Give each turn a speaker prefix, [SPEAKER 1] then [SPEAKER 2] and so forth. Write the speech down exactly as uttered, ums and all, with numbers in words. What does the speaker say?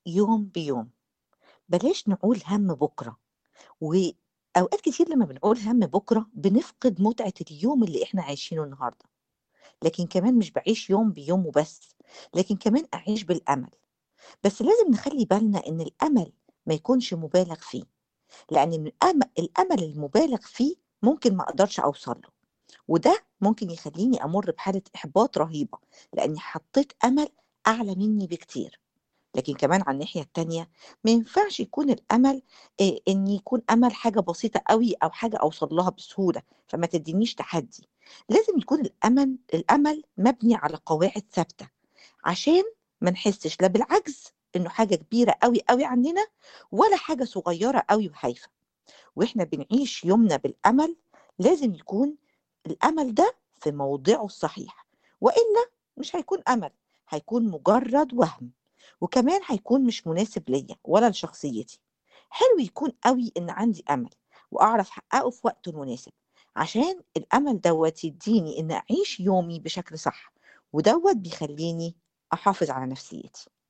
[SPEAKER 1] يوم بيوم، بلاش نقول هَم بُكرة، وأوقات كتير لمّا بنقول هَم بُكرة بنفقد متعة اليوم اللي إحنا عايشينه النهارده، لكن كمان مش باعيش يوم بيوم وبس، لكن كمان أعيش بالأمل، بس لازم نخلّي بالنا إن الأمل ما يكونش مُبالغ فيه، لأن الأم الأمل المُبالغ فيه ممكن ما أقدرش أوصل له، وده ممكن يخلّيني أمُر بحالة إحباط رهيبة، لإني حطيت أمل أعلى منّي بكتير. لكن كمان على الناحية التانية ما ينفعش يكون الأمل آآ إن يكون أمل حاجة بسيطة أوي أو حاجة أوصل لها بسهولة، فما تدّينيش تحدي، لازم يكون الأمل الأمل مبني على قواعد ثابتة، عشان ما نحسّش لا بالعجز إنه حاجة كبيرة أوي، أوي عننا، ولا حاجة صغيرة أوي وهايفة، وإحنا بنعيش يومنا بالأمل لازم يكون الأمل ده في موضعه الصحيح، وإلا مش هيكون أمل، هيكون مجرد وَهْم. وكمان هيكون مش مناسب ليّا ولا لشخصيتي. حلو يكون أوي إن عندي أمل وأعرف أحققه في وقته المناسب، عشان الأمل دوّة يدّيني إن أعيش يومي بشكل صح، ودوّة بيخلّيني أحافظ على نفسيتي.